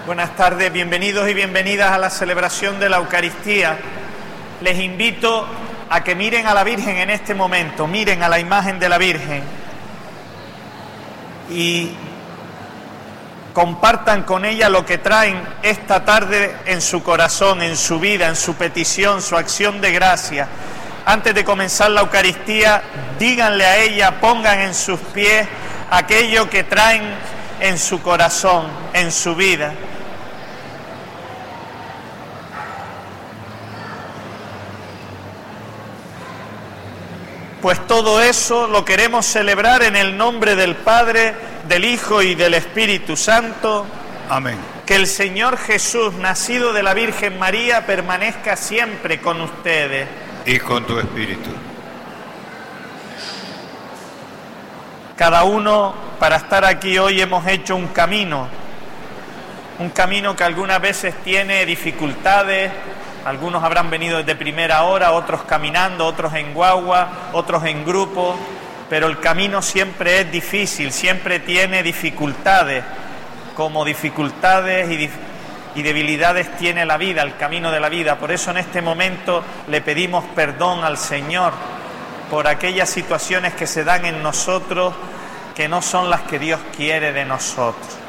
Buenas tardes, bienvenidos y bienvenidas a la celebración de la Eucaristía. Les invito a que miren a la Virgen en este momento, miren a la imagen de la Virgen y compartan con ella lo que traen esta tarde en su corazón, en su vida, en su petición, su acción de gracia. Antes de comenzar la Eucaristía, díganle a ella, pongan en sus pies aquello que traen en su corazón, en su vida. Pues todo eso lo queremos celebrar en el nombre del Padre, del Hijo y del Espíritu Santo. Amén. Que el Señor Jesús, nacido de la Virgen María, permanezca siempre con ustedes. Y con tu espíritu. Cada uno, para estar aquí hoy, hemos hecho un camino que algunas veces tiene dificultades. Algunos habrán venido desde primera hora, otros caminando, otros en guagua, otros en grupo, pero el camino siempre es difícil, siempre tiene dificultades, como dificultades y debilidades tiene la vida, el camino de la vida. Por eso en este momento le pedimos perdón al Señor por aquellas situaciones que se dan en nosotros que no son las que Dios quiere de nosotros.